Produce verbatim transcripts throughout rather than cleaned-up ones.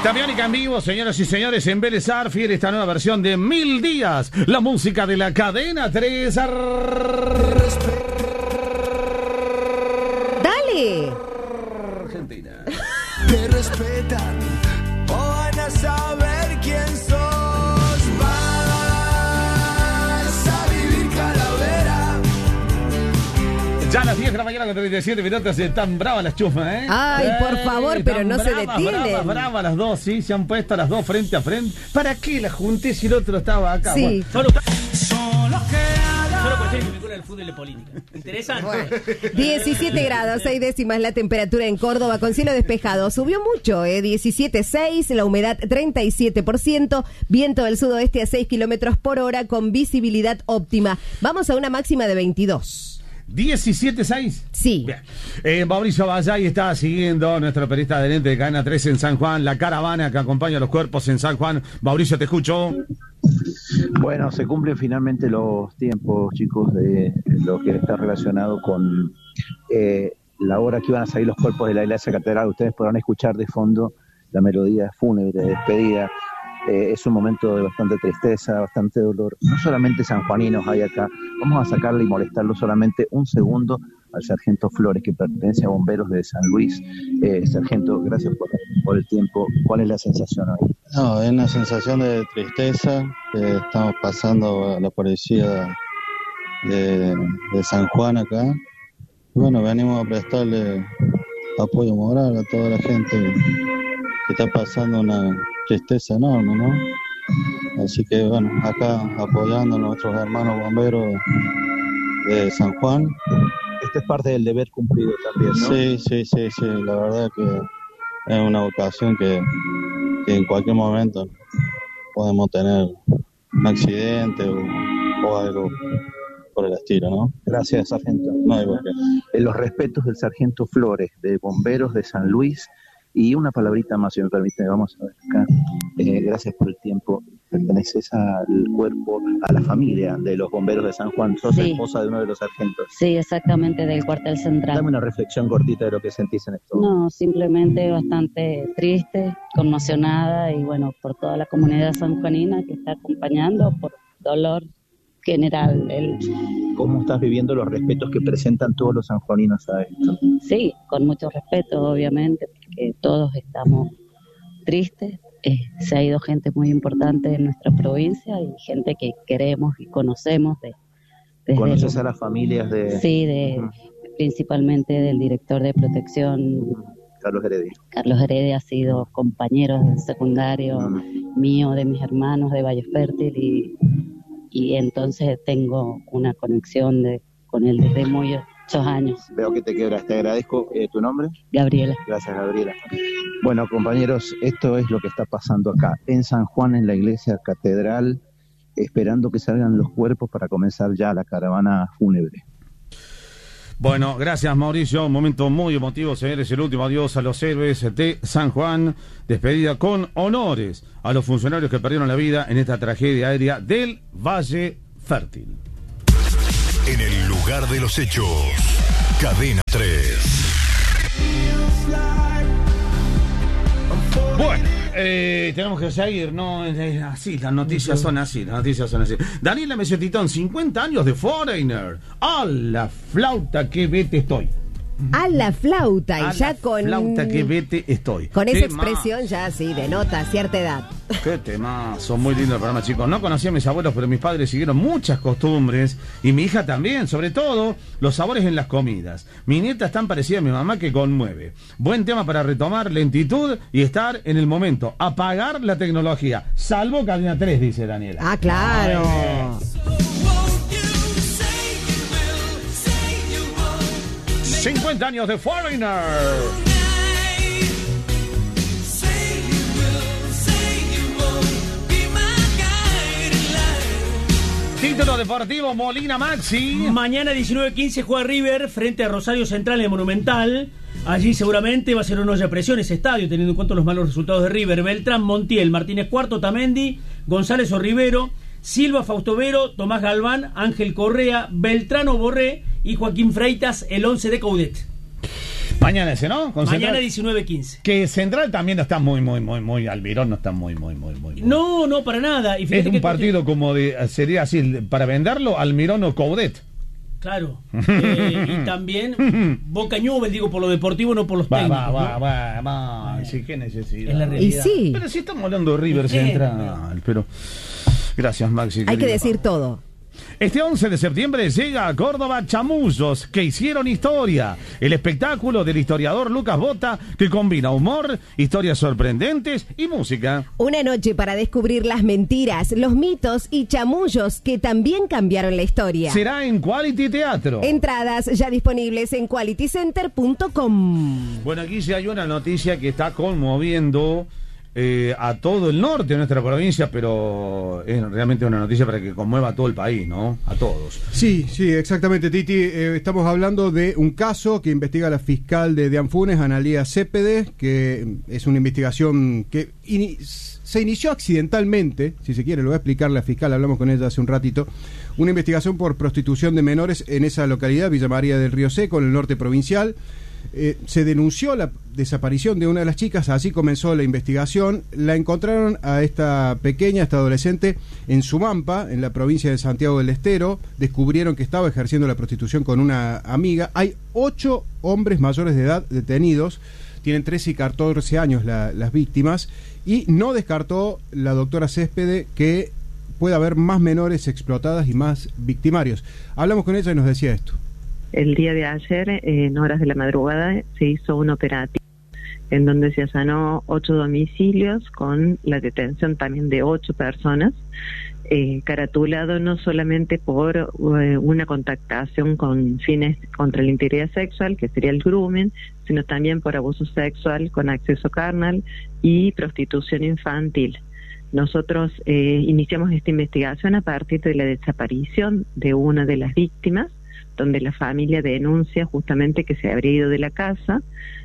Está Biónica en vivo, señoras y señores, en Vélez Arfiel, esta nueva versión de Mil Días, la música de la cadena tres. Dale. Argentina. Te respetan o van a saber quién sos. Vas a vivir calavera. Ya a las diez de la mañana con treinta y siete minutos, están bravas las chufas, ¿eh? Ay, por favor, pero no se bravas, detienen. Bravas, bravas las dos, sí, se han puesto las dos frente a frente. ¿Para qué las junté si el otro estaba acá? Sí. Bueno, Solo, solo cuestiones que vinculan el fútbol y la política. Interesante. Bueno, diecisiete grados, seis décimas la temperatura en Córdoba con cielo despejado. Subió mucho, ¿eh? diecisiete coma seis, la humedad treinta y siete por ciento, viento del sudoeste a seis kilómetros por hora con visibilidad óptima. Vamos a una máxima de veintidós. diecisiete seis. Sí. Bien. Eh, Mauricio Vallay está siguiendo, nuestro periodista adherente de Cadena tres en San Juan, la caravana que acompaña a los cuerpos en San Juan. Mauricio, te escucho. Bueno, se cumplen finalmente los tiempos, chicos, de lo que está relacionado con eh, la hora que iban a salir los cuerpos de la iglesia catedral. Ustedes podrán escuchar de fondo la melodía fúnebre de despedida. Eh, es un momento de bastante tristeza, bastante dolor. No solamente sanjuaninos hay acá. Vamos a sacarle y molestarlo solamente un segundo al sargento Flores, que pertenece a Bomberos de San Luis. Eh, sargento, gracias por, por el tiempo. ¿Cuál es la sensación hoy? No, es una sensación de tristeza que estamos pasando a la policía de, de San Juan acá. Y bueno, venimos a prestarle apoyo moral a toda la gente que está pasando una tristeza enorme, ¿no? Así que bueno, acá apoyando a nuestros hermanos bomberos de San Juan. Este es parte del deber cumplido también, ¿no? Sí, sí, sí, sí, la verdad que es una ocasión que, que en cualquier momento podemos tener un accidente o, o algo por el estilo, ¿no? Gracias, sargento. No hay por qué. En los respetos del sargento Flores, de Bomberos de San Luis. Y una palabrita más, si me permite, vamos a ver acá. Eh, gracias por el tiempo. Perteneces al cuerpo, a la familia de los bomberos de San Juan. Sos Sí. esposa de uno de los sargentos. Sí, exactamente, del cuartel central. Dame una reflexión cortita de lo que sentís en esto. No, simplemente bastante triste, conmocionada y bueno, por toda la comunidad sanjuanina que está acompañando, por dolor general. El, ¿Cómo estás viviendo los respetos que presentan todos los sanjuaninos a esto? sí, con mucho respeto, obviamente, porque todos estamos tristes. Eh, se ha ido gente muy importante de nuestra provincia y gente que queremos y conocemos. De, desde ¿Conoces el- a las familias de Sí, de, Ujú. principalmente del director de protección, Carlos Heredia? Carlos Heredia. Ha sido compañero del secundario Mm. mío, de mis hermanos de Valle Fértil y, y entonces tengo una conexión de, con él desde muchos años. Veo que te quebras. Te agradezco. Eh, ¿Tu nombre? Gabriela. Gracias, Gabriela. Bueno, compañeros, esto es lo que está pasando acá, en San Juan, en la iglesia catedral, esperando que salgan los cuerpos para comenzar ya la caravana fúnebre. Bueno, gracias, Mauricio. Un momento muy emotivo, señores. El último adiós a los héroes de San Juan. Despedida con honores a los funcionarios que perdieron la vida en esta tragedia aérea del Valle Fértil. En el lugar de los hechos, Cadena tres. Bueno, eh, tenemos que seguir, ¿no? Es así, las noticias son así, las noticias son así. Daniela Mesetitón, cincuenta años de Foreigner. ¡A la flauta que vete estoy! A la flauta y A ya la con flauta que vete estoy. con esa Qué expresión ya sí denota cierta edad. Qué temazo, muy lindo el programa, chicos. No conocía a mis abuelos, pero mis padres siguieron muchas costumbres. Y mi hija también, sobre todo, los sabores en las comidas. Mi nieta es tan parecida a mi mamá que conmueve. Buen tema para retomar lentitud y estar en el momento. Apagar la tecnología. Salvo Cadena tres, dice Daniela. Ah, claro. cincuenta años de Foreigner. Título deportivo, Molina Maxi. Mañana diecinueve quince juega River frente a Rosario Central en el Monumental. Allí seguramente va a ser una olla de presión ese estadio, teniendo en cuenta los malos resultados de River. Beltrán, Montiel, Martínez Cuarto, Tamendi, González o Rivero, Silva, Fausto Vero, Tomás Galván, Ángel Correa, Beltrano Borré y Joaquín Freitas, el once de Coudet. Mañana ese, ¿no? Con Mañana Central. diecinueve quince. Que Central también no está muy, muy, muy, muy. Almirón no está muy, muy, muy, muy. muy. No, no, para nada. Y Es fíjate un que partido como de. Sería así, para venderlo, Almirón o Coudet. Claro. Eh, y también Boca Newell's, digo, por lo deportivo, no por los Va, técnicos. va, va, ¿no? va, va. Sí, qué necesidad. Es la Y realidad. sí, Pero sí estamos hablando de River ¿Y qué? Central, pero. Gracias, Maxi. hay que querido. decir todo. Este once de septiembre llega a Córdoba Chamullos, que hicieron historia. El espectáculo del historiador Lucas Bota, que combina humor, historias sorprendentes y música. Una noche para descubrir las mentiras, los mitos y chamullos que también cambiaron la historia. Será en Quality Teatro. Entradas ya disponibles en quality center punto com. Bueno, aquí sí hay una noticia que está conmoviendo eh, a todo el norte de nuestra provincia, pero es realmente una noticia para que conmueva a todo el país, ¿no? A todos. Sí, sí, exactamente, Titi. Eh, estamos hablando de un caso que investiga la fiscal de Dianfunes, Analía Céspedes, que es una investigación que ini- se inició accidentalmente, si se quiere, lo va a explicar la fiscal, hablamos con ella hace un ratito, una investigación por prostitución de menores en esa localidad, Villa María del Río Seco, en el norte provincial. Eh, se denunció la desaparición de una de las chicas, así comenzó la investigación. La encontraron a esta pequeña, esta adolescente, en Sumampa, en la provincia de Santiago del Estero. Descubrieron que estaba ejerciendo la prostitución con una amiga. Hay ocho hombres mayores de edad detenidos, tienen trece y catorce años la, las víctimas, y no descartó la doctora Céspedes que pueda haber más menores explotadas y más victimarios. Hablamos con ella y nos decía esto. El día de ayer, eh, en horas de la madrugada, se hizo un operativo en donde se allanó ocho domicilios con la detención también de ocho personas, eh, caratulado no solamente por eh, una contactación con fines contra la integridad sexual, que sería el grooming, sino también por abuso sexual con acceso carnal y prostitución infantil. Nosotros eh, iniciamos esta investigación a partir de la desaparición de una de las víctimas, donde la familia denuncia justamente que se habría ido de la casa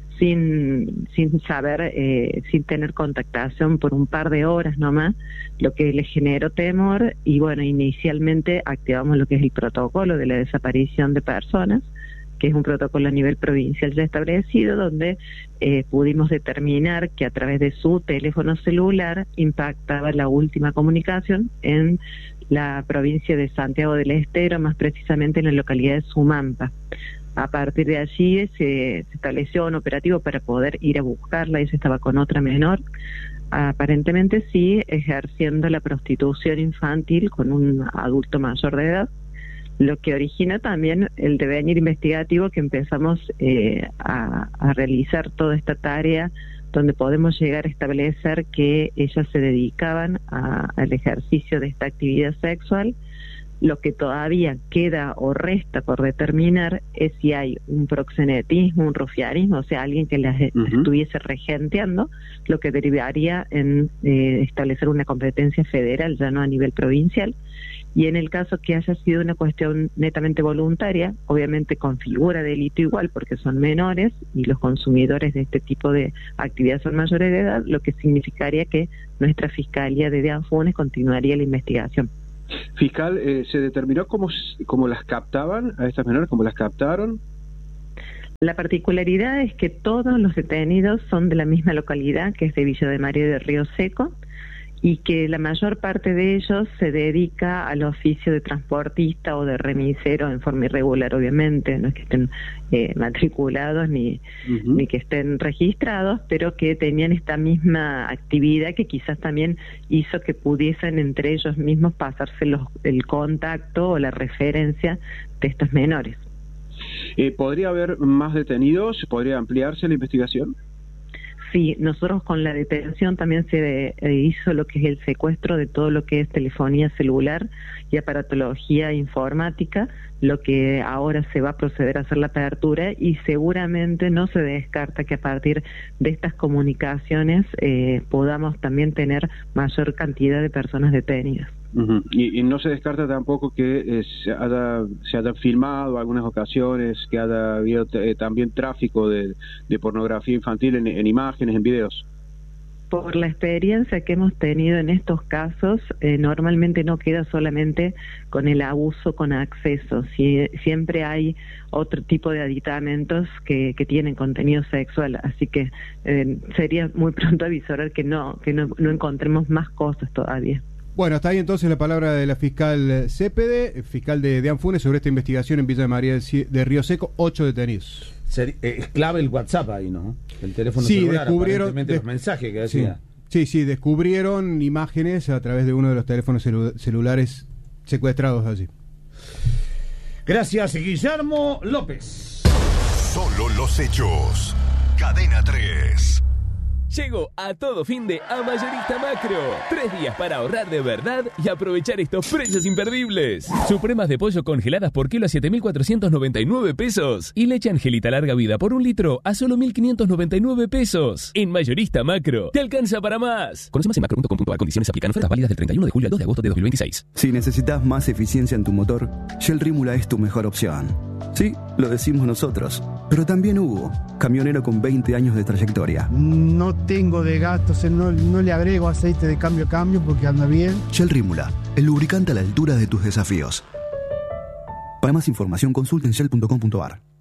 sin sin saber, eh, sin tener contactación por un par de horas nomás, lo que le generó temor. Y bueno, inicialmente activamos lo que es el protocolo de la desaparición de personas, que es un protocolo a nivel provincial ya establecido, donde eh, pudimos determinar que a través de su teléfono celular impactaba la última comunicación en la provincia de Santiago del Estero, más precisamente en la localidad de Sumampa. A partir de allí se, se estableció un operativo para poder ir a buscarla. Ella estaba con otra menor, aparentemente sí, ejerciendo la prostitución infantil con un adulto mayor de edad, lo que origina también el devenir investigativo que empezamos eh, a, a realizar toda esta tarea, donde podemos llegar a establecer que ellas se dedicaban a, al ejercicio de esta actividad sexual. Lo que todavía queda o resta por determinar es si hay un proxenetismo, un rufianismo, o sea, alguien que las uh-huh. estuviese regenteando, lo que derivaría en eh, establecer una competencia federal, ya no a nivel provincial. Y en el caso que haya sido una cuestión netamente voluntaria, obviamente configura delito igual porque son menores y los consumidores de este tipo de actividad son mayores de edad, lo que significaría que nuestra Fiscalía de Dianfunes continuaría la investigación. Fiscal, eh, ¿se determinó cómo, cómo las captaban a estas menores, cómo las captaron? La particularidad es que todos los detenidos son de la misma localidad, que es de Villa de María del Río Seco, y que la mayor parte de ellos se dedica al oficio de transportista o de remisero en forma irregular, obviamente, no es que estén eh, matriculados ni, uh-huh. ni que estén registrados, pero que tenían esta misma actividad que quizás también hizo que pudiesen entre ellos mismos pasarse los, el contacto o la referencia de estos menores. Eh, ¿Podría haber más detenidos? ¿Podría ampliarse la investigación? Sí, nosotros con la detención también se eh, hizo lo que es el secuestro de todo lo que es telefonía celular y aparatología informática, lo que ahora se va a proceder a hacer la apertura, y seguramente no se descarta que a partir de estas comunicaciones eh, podamos también tener mayor cantidad de personas detenidas. Uh-huh. y, y no se descarta tampoco que eh, se, haya, se haya filmado algunas ocasiones, que haya habido eh, también tráfico de, de pornografía infantil en, en imágenes, en videos. por la experiencia que hemos tenido en estos casos, eh, normalmente no queda solamente con el abuso con acceso, si, siempre hay otro tipo de aditamentos que, que tienen contenido sexual, así que eh, sería muy pronto avisar que no, que no, no encontremos más cosas todavía. Bueno, hasta ahí entonces la palabra de la fiscal Cepede, fiscal de, de Anfunes, sobre esta investigación en Villa María de Río Seco, ocho detenidos. Seri- eh, es clave el WhatsApp ahí, ¿no? El teléfono Sí, celular, descubrieron aparentemente des- los mensajes que decía. Sí, sí, sí, descubrieron imágenes a través de uno de los teléfonos celu- celulares secuestrados allí. Gracias, Guillermo López. Solo los hechos. Cadena tres. Llegó a todo fin de a Mayorista Macro. Tres días para ahorrar de verdad y aprovechar estos precios imperdibles. Supremas de pollo congeladas por kilo a siete mil cuatrocientos noventa y nueve pesos. Y leche Angelita larga vida por un litro a solo mil quinientos noventa y nueve pesos. En Mayorista Macro, te alcanza para más. Conoce más en macro punto com punto a. Condiciones aplican. Ofertas válidas del treinta y uno de julio al dos de agosto de dos mil veintiséis. Si necesitas más eficiencia en tu motor, Shell Rímula es tu mejor opción. Sí, lo decimos nosotros, pero también Hugo, camionero con veinte años de trayectoria. No tengo de gastos, no, no le agrego aceite de cambio a cambio porque anda bien. Shell Rímula, el lubricante a la altura de tus desafíos. Para más información consulta en shell punto com punto a r.